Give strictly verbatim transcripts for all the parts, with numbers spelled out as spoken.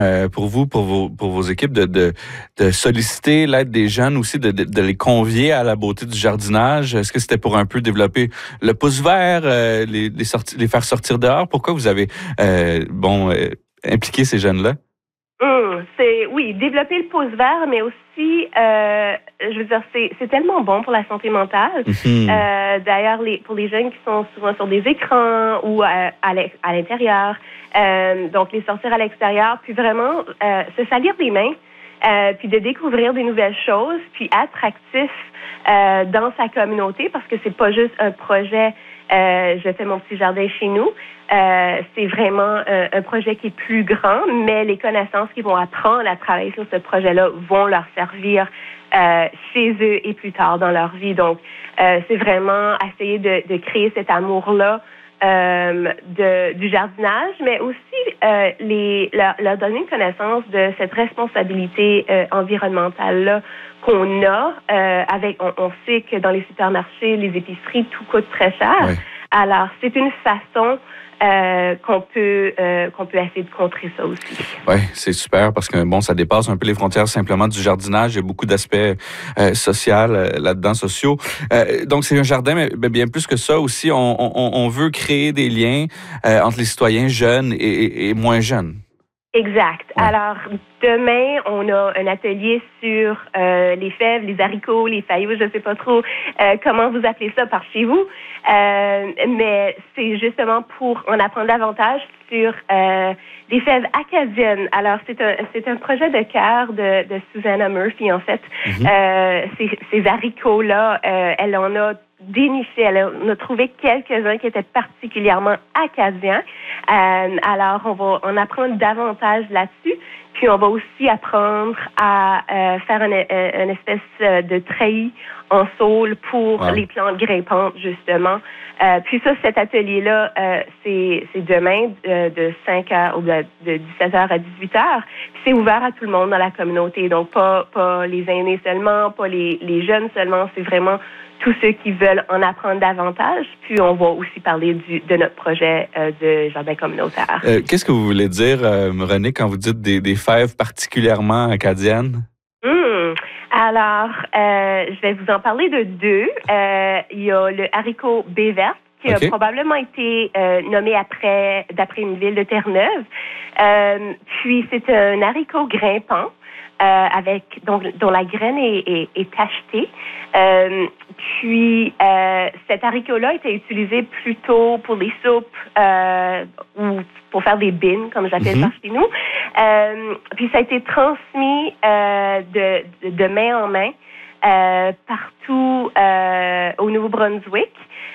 Euh, pour vous, pour vos, pour vos équipes, de, de, de solliciter l'aide des jeunes aussi, de, de, de les convier à la beauté du jardinage? Est-ce que c'était pour un peu développer le pouce vert, euh, les, les, sorti, les faire sortir dehors? Pourquoi vous avez euh, bon, euh, impliqué ces jeunes-là? Mmh, c'est oui, développer le pouce vert, mais aussi, euh, je veux dire, c'est, c'est tellement bon pour la santé mentale. Mm-hmm. Euh, d'ailleurs, les, pour les jeunes qui sont souvent sur des écrans ou à, à, à l'intérieur, euh, donc les sortir à l'extérieur, puis vraiment euh, se salir les mains, euh, puis de découvrir des nouvelles choses, puis être actif euh, dans sa communauté, parce que c'est pas juste un projet. Euh, je fais mon petit jardin chez nous. Euh, c'est vraiment un, un projet qui est plus grand, mais les connaissances qu'ils vont apprendre à travailler sur ce projet-là vont leur servir euh, chez eux et plus tard dans leur vie. Donc, euh, c'est vraiment essayer de, de créer cet amour-là euh, de, du jardinage, mais aussi euh, les, leur, leur donner une connaissance de cette responsabilité euh, environnementale-là qu'on a. Euh, avec, on, on sait que dans les supermarchés, les épiceries, tout coûte très cher. Oui. Alors, c'est une façon euh, qu'on peut euh, qu'on peut essayer de contrer ça aussi. Oui, c'est super parce que bon, ça dépasse un peu les frontières simplement du jardinage. Il y a beaucoup d'aspects euh, sociaux euh, là-dedans, sociaux. Euh, donc, c'est un jardin, mais bien plus que ça aussi. On, on, on veut créer des liens euh, entre les citoyens jeunes et, et, et moins jeunes. Exact. Ouais. Alors, demain, on a un atelier sur euh, les fèves, les haricots, les faillots, je ne sais pas trop euh, comment vous appelez ça par chez vous, euh, mais c'est justement pour en apprendre davantage sur euh, les fèves acadiennes. Alors, c'est un, c'est un projet de cœur de, de Susanna Murphy, en fait. Mm-hmm. Euh, ces, ces haricots-là, euh, elle en a déniché, elle en a trouvé quelques-uns qui étaient particulièrement acadiens. Euh, alors, on va en apprendre davantage là-dessus. Puis, on va aussi apprendre à euh, faire une, une espèce de treillis en saule pour wow. les plantes grimpantes, justement. Euh, puis ça, cet atelier-là, euh, c'est, c'est demain euh, de cinq heures ou de, de dix-sept heures à dix-huit heures. Puis c'est ouvert à tout le monde dans la communauté. Donc, pas, pas les aînés seulement, pas les, les jeunes seulement. C'est vraiment tous ceux qui veulent en apprendre davantage. Puis on va aussi parler du, de notre projet euh, de jardin communautaire. Euh, qu'est-ce que vous voulez dire, euh, René, quand vous dites des, des fèves particulièrement acadiennes? Mmh. Alors, euh, je vais vous en parler de deux. Euh, il y a le haricot baie verte, qui okay. a probablement été euh, nommé après, d'après une ville de Terre-Neuve. Euh, puis, c'est un haricot grimpant. Euh, avec donc dont la graine est, est, est tachetée. Euh, puis euh, cet haricot-là était utilisé plutôt pour les soupes euh, ou pour faire des bines, comme j'appelle mm-hmm. ça chez nous. Euh, puis ça a été transmis euh, de, de, de main en main euh, partout euh, au Nouveau-Brunswick.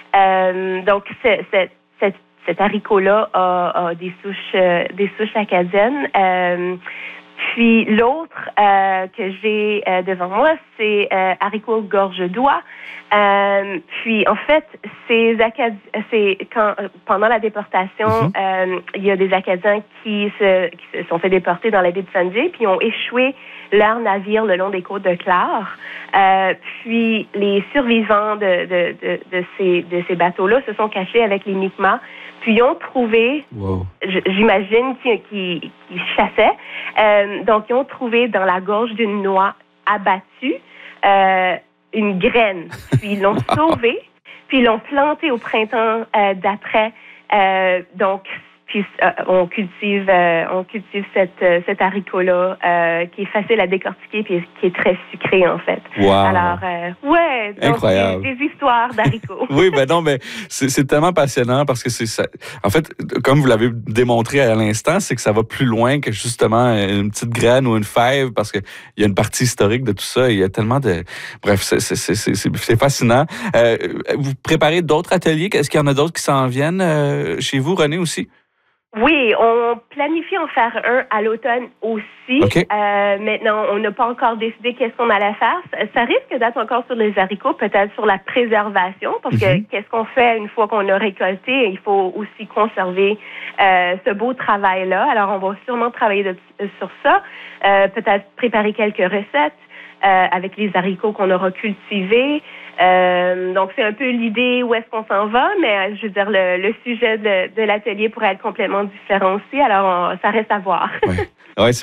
Euh, donc c'est, c'est, c'est, cet haricot-là a, a des souches euh, des souches acadiennes. Euh, Puis l'autre euh, que j'ai euh, devant moi, c'est euh, haricot gorge d'oie. Euh, puis en fait, ces Acadi- c'est quand pendant la déportation, mm-hmm. euh, il y a des Acadiens qui se, qui se sont fait déporter dans la baie de Sunday, puis ont échoué leur navire le long des côtes de Clare. Euh, puis les survivants de, de, de, de ces de ces bateaux-là se sont cachés avec les Mi'kmaq. Puis ils ont trouvé, wow. j'imagine qu'ils, qu'ils, qu'ils chassaient, euh, donc ils ont trouvé dans la gorge d'une noix abattue euh, une graine. Puis ils l'ont wow. sauvée, puis ils l'ont plantée au printemps euh, d'après. Euh, donc, puis euh, on cultive, euh, on cultive cette, euh, cet haricot-là euh, qui est facile à décortiquer puis qui est très sucré en fait. Wow. Alors, euh, ouais, donc incroyable. Des, des histoires d'haricots. Oui, ben non, mais c'est, c'est tellement passionnant parce que c'est ça. En fait, comme vous l'avez démontré à l'instant, c'est que ça va plus loin que justement une petite graine ou une fève parce que il y a une partie historique de tout ça. Et il y a tellement de, bref, c'est, c'est, c'est, c'est, c'est fascinant. Euh, vous préparez d'autres ateliers? Est-ce qu'il y en a d'autres qui s'en viennent euh, chez vous, René aussi? Oui, on planifie en faire un à l'automne aussi. Okay. Euh, maintenant, on n'a pas encore décidé qu'est-ce qu'on allait faire. Ça, ça risque d'être encore sur les haricots, peut-être sur la préservation, parce mm-hmm. que qu'est-ce qu'on fait une fois qu'on a récolté? Il faut aussi conserver euh, ce beau travail-là. Alors, on va sûrement travailler de, sur ça. Euh, peut-être préparer quelques recettes euh, avec les haricots qu'on aura cultivés. Euh, donc, c'est un peu l'idée où est-ce qu'on s'en va, mais je veux dire, le, le sujet de, de l'atelier pourrait être complètement différent aussi. Alors, on, ça reste à voir. Ouais. Ouais, c'est